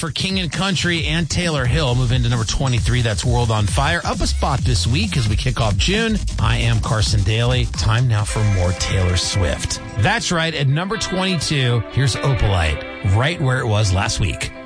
for King and Country and Taylor Hill. Move into number 23. That's World on Fire. Up a spot this week as we kick off June. I am Carson Daly. Time now for more Taylor Swift. That's right. At number 22, here's Opalite, right where it was last week.